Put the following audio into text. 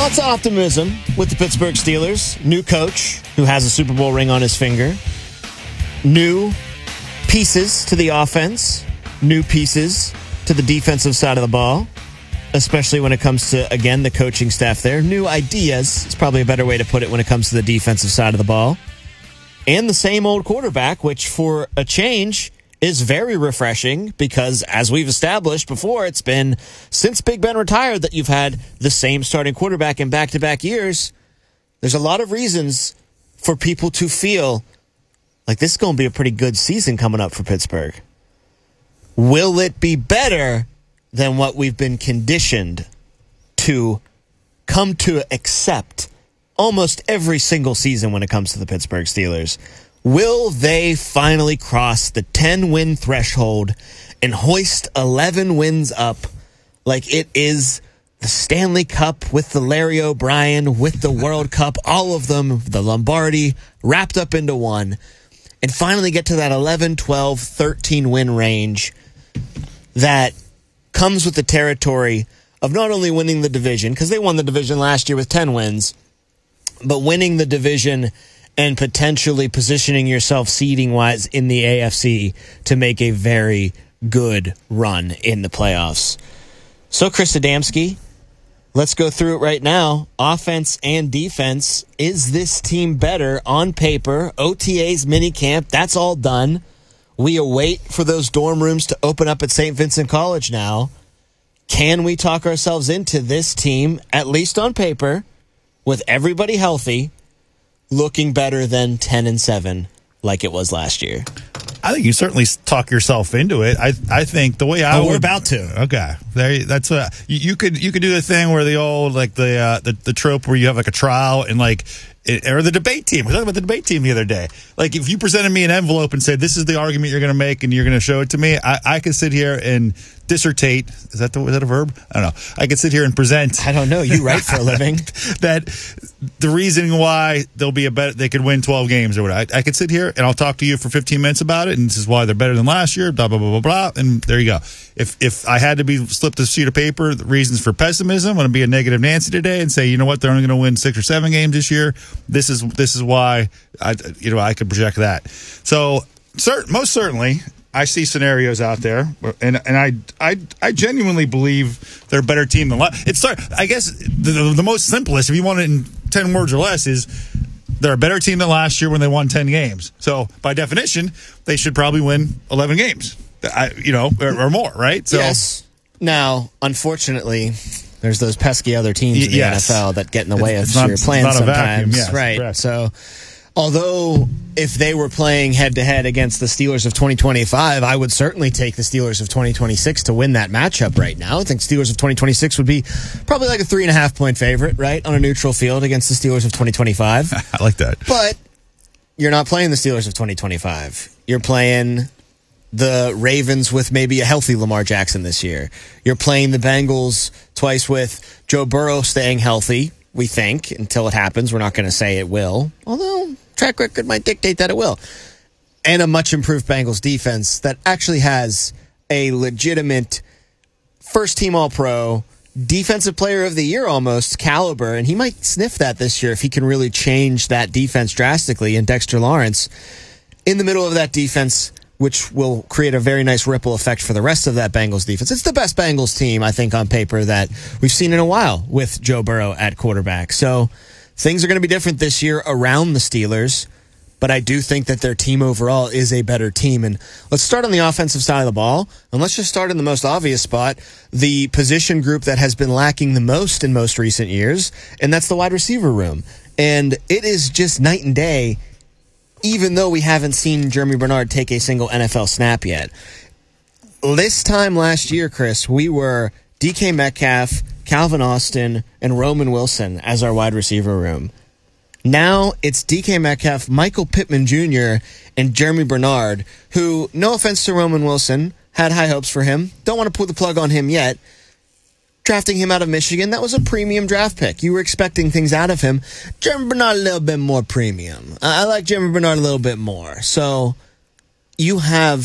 Lots of optimism with the Pittsburgh Steelers. New coach who has a Super Bowl ring on his finger. New pieces to the offense. New pieces to the defensive side of the ball. Especially when it comes to, again, the coaching staff there. New ideas is probably a better way to put it when it comes to the defensive side of the ball. And the same old quarterback, which for a change is very refreshing because, as we've established before, it's been since Big Ben retired that you've had the same starting quarterback in back-to-back years. There's a lot of reasons for people to feel like this is going to be a pretty good season coming up for Pittsburgh. Will it be better than what we've been conditioned to come to accept almost every single season when it comes to the Pittsburgh Steelers? Will they finally cross the 10-win threshold and hoist 11 wins up like it is the Stanley Cup with the Larry O'Brien, with the World Cup, all of them, the Lombardi, wrapped up into one, and finally get to that 11, 12, 13-win range that comes with the territory of not only winning the division, because they won the division last year with 10 wins, but winning the division and potentially positioning yourself seeding-wise in the AFC to make a very good run in the playoffs. So, Chris Adamski, let's go through it right now. Offense and defense. Is this team better on paper? OTAs, minicamp, that's all done. We await for those dorm rooms to open up at St. Vincent College now. Can we talk ourselves into this team, at least on paper, with everybody healthy, looking better than 10-7 like it was last year? I think you certainly talk yourself into it. I think the way I we're about to. Okay, that's what you could do the thing where the old like the trope where you have like a trial and like. Or the debate team. We talked about the debate team the other day. Like, if you presented me an envelope and said, this is the argument you're going to make and you're going to show it to me, I could sit here and dissertate. Is that a verb? I don't know. I could sit here and present. I don't know. You write for a living. That the reasoning why they could win 12 games or whatever. I could sit here and I'll talk to you for 15 minutes about it, and this is why they're better than last year, blah, blah, blah, blah, blah, and there you go. If I had to be slipped a sheet of paper, the reasons for pessimism, I'm going to be a negative Nancy today and say, you know what, they're only going to win 6 or 7 games this year. This is why I could project that. So most certainly, I see scenarios out there, and I genuinely believe they're a better team than last. I guess the most simplest, if you want it in 10 words or less, is they're a better team than last year when they won 10 games. So by definition, they should probably win 11 games, or more, right? So, yes. Now, unfortunately, there's those pesky other teams in the NFL that get in the way of your plans sometimes. Vacuum, yes, right. Correct. So, although if they were playing head-to-head against the Steelers of 2025, I would certainly take the Steelers of 2026 to win that matchup right now. I think Steelers of 2026 would be probably like a 3.5-point favorite, right, on a neutral field against the Steelers of 2025. I like that. But you're not playing the Steelers of 2025. You're playing the Ravens with maybe a healthy Lamar Jackson this year. You're playing the Bengals twice with Joe Burrow staying healthy, we think, until it happens. We're not going to say it will, although track record might dictate that it will. And a much improved Bengals defense that actually has a legitimate first-team All-Pro, Defensive Player of the Year almost caliber, and he might sniff that this year if he can really change that defense drastically in Dexter Lawrence. In the middle of that defense, which will create a very nice ripple effect for the rest of that Bengals defense. It's the best Bengals team, I think, on paper that we've seen in a while with Joe Burrow at quarterback. So things are going to be different this year around the Steelers, but I do think that their team overall is a better team. And let's start on the offensive side of the ball, and let's just start in the most obvious spot, the position group that has been lacking the most in most recent years, and that's the wide receiver room. And it is just night and day, even though we haven't seen Jeremy Bernard take a single NFL snap yet. This time last year, Chris, we were DK Metcalf, Calvin Austin, and Roman Wilson as our wide receiver room. Now it's DK Metcalf, Michael Pittman Jr., and Jeremy Bernard, who, no offense to Roman Wilson, had high hopes for him. Don't want to pull the plug on him yet. Drafting him out of Michigan, that was a premium draft pick. You were expecting things out of him. Jeremy Bernard a little bit more premium. I like Jeremy Bernard a little bit more. So you have